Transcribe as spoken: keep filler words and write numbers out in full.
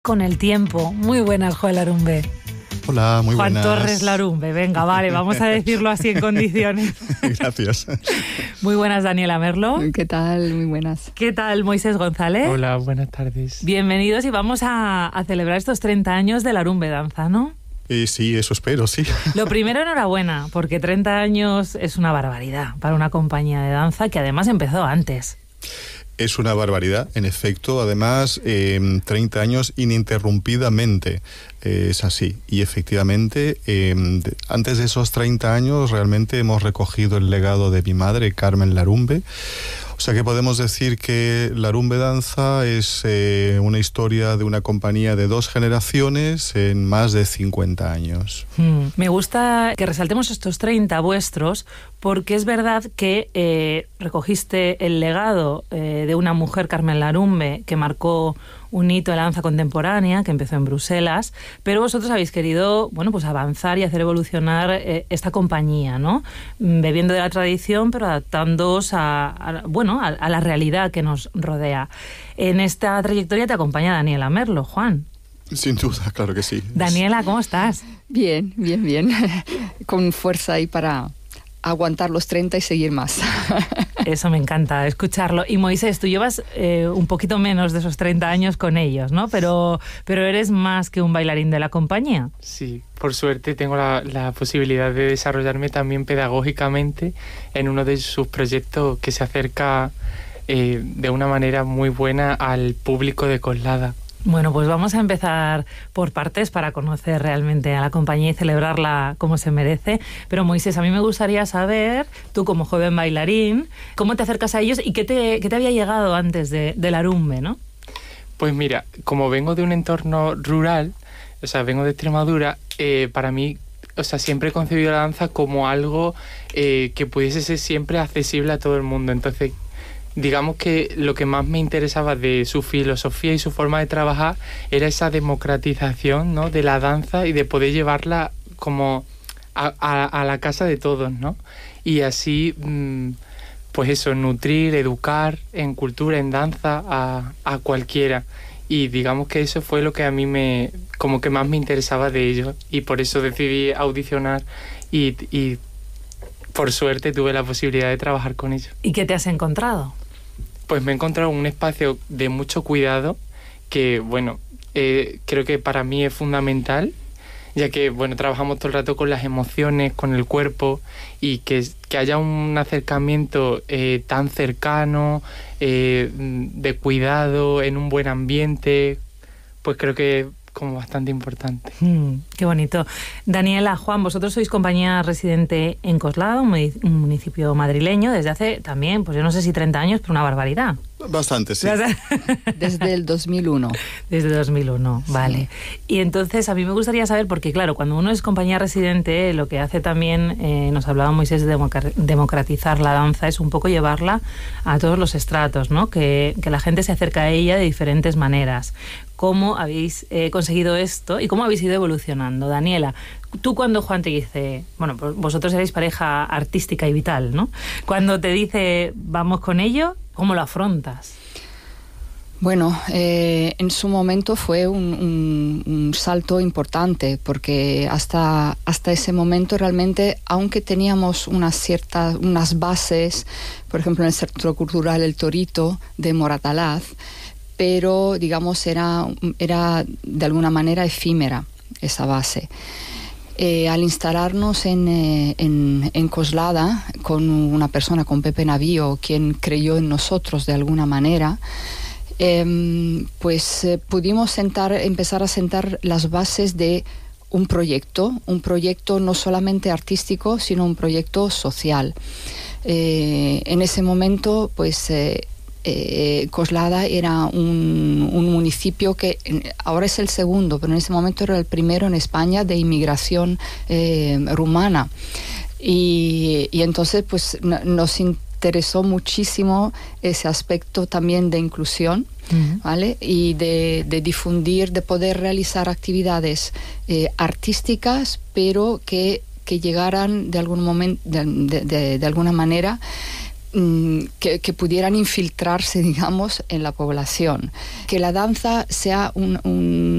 Con el tiempo. Muy buenas, Juan Larumbe. Hola, muy Juan buenas. Juan Torres Larumbe, venga, vale, vamos a decirlo así en condiciones. Gracias. Muy buenas, Daniela Merlo. ¿Qué tal? Muy buenas. ¿Qué tal, Moisés González? Hola, buenas tardes. Bienvenidos y vamos a, a celebrar estos treinta años de Larumbe Danza, ¿no? Eh, sí, eso espero, sí. Lo primero, enhorabuena, porque treinta años es una barbaridad para una compañía de danza que además empezó antes. Es una barbaridad, en efecto. Además, eh, treinta años ininterrumpidamente. Eh, es así. Y efectivamente, eh, de, antes de esos treinta años, realmente hemos recogido el legado de mi madre, Carmen Larumbe. O sea que podemos decir que Larumbe Danza es eh, una historia de una compañía de dos generaciones en más de cincuenta años. Mm. Me gusta que resaltemos estos treinta vuestros, porque es verdad que eh, recogiste el legado eh, de una mujer, Carmen Larumbe, que marcó un hito de la danza contemporánea, que empezó en Bruselas, pero vosotros habéis querido, bueno, pues avanzar y hacer evolucionar eh, esta compañía, ¿no? Bebiendo de la tradición, pero adaptándoos a, a bueno, a, a la realidad que nos rodea. En esta trayectoria te acompaña Daniela Merlo, Juan. Sin duda, claro que sí. Daniela, ¿cómo estás? Bien, bien, bien. Con fuerza ahí para aguantar los treinta y seguir más. Eso me encanta, escucharlo. Y Moisés, tú llevas eh, un poquito menos de esos treinta años con ellos, ¿no? Pero, pero eres más que un bailarín de la compañía. Sí, por suerte tengo la, la posibilidad de desarrollarme también pedagógicamente en uno de sus proyectos que se acerca eh, de una manera muy buena al público de Coslada. Bueno, pues vamos a empezar por partes para conocer realmente a la compañía y celebrarla como se merece. Pero Moisés, a mí me gustaría saber, tú como joven bailarín, cómo te acercas a ellos y qué te, qué te había llegado antes de, de Larumbe, ¿no? Pues mira, como vengo de un entorno rural, o sea, vengo de Extremadura, eh, para mí, o sea, siempre he concebido la danza como algo eh, que pudiese ser siempre accesible a todo el mundo. Entonces, digamos que lo que más me interesaba de su filosofía y su forma de trabajar era esa democratización, ¿no?, de la danza y de poder llevarla como a, a, a la casa de todos, ¿no? Y así, pues eso, nutrir, educar en cultura, en danza a, a cualquiera. Y digamos que eso fue lo que a mí me, como que más me interesaba de ellos, y por eso decidí audicionar y, y por suerte tuve la posibilidad de trabajar con ellos. ¿Y qué te has encontrado? Pues me he encontrado un espacio de mucho cuidado que, bueno, eh, creo que para mí es fundamental, ya que, bueno, trabajamos todo el rato con las emociones, con el cuerpo, y que, que haya un acercamiento eh, tan cercano, eh, de cuidado, en un buen ambiente, pues creo que como bastante importante. Mm, qué bonito. Daniela, Juan, vosotros sois compañía residente en Coslada, un municipio madrileño, desde hace también, pues yo no sé si treinta años, pero una barbaridad. Bastante, sí. Desde el dos mil uno. Desde dos mil uno, sí. Vale. Y entonces a mí me gustaría saber, porque claro, cuando uno es compañía residente, lo que hace también, eh, nos hablaba Moisés, de democratizar la danza, es un poco llevarla a todos los estratos, ¿no? Que, que la gente se acerca a ella de diferentes maneras. ¿Cómo habéis eh, conseguido esto y cómo habéis ido evolucionando? Daniela, tú cuando Juan te dice, bueno, pues vosotros erais pareja artística y vital, ¿no? Cuando te dice, vamos con ello, ¿cómo lo afrontas? Bueno, eh, en su momento fue un, un, un salto importante, porque hasta, hasta ese momento realmente, aunque teníamos unas ciertas, unas bases, por ejemplo en el Centro Cultural El Torito de Moratalaz, pero digamos era, era de alguna manera efímera esa base. Eh, al instalarnos en, eh, en, en Coslada con una persona, con Pepe Navío, quien creyó en nosotros de alguna manera, eh, pues eh, pudimos sentar, empezar a sentar las bases de un proyecto, un proyecto no solamente artístico, sino un proyecto social. Eh, en ese momento, pues eh, Eh, Coslada era un, un municipio que ahora es el segundo, pero en ese momento era el primero en España de inmigración eh, rumana, y, y entonces pues no, nos interesó muchísimo ese aspecto también de inclusión, uh-huh. ¿vale? Y de, de difundir, de poder realizar actividades eh, artísticas, pero que, que llegaran de algún momento, de, de, de, de alguna manera Que, que pudieran infiltrarse, digamos, en la población. Que la danza sea un, un